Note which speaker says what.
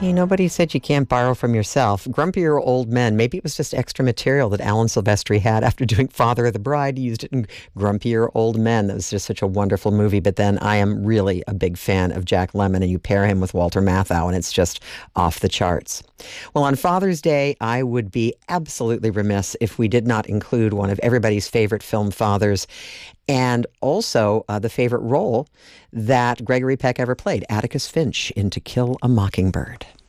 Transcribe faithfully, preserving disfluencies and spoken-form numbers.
Speaker 1: Hey, nobody said you can't borrow from yourself. Grumpier Old Men. Maybe it was just extra material that Alan Silvestri had after doing Father of the Bride. He used it in Grumpier Old Men. That was just such a wonderful movie. But then I am really a big fan of Jack Lemmon, and you pair him with Walter Matthau, and it's just off the charts. Well, on Father's Day, I would be absolutely remiss if we did not include one of everybody's favorite film fathers, and also uh, the favorite role that Gregory Peck ever played, Atticus Finch in To Kill a Mockingbird.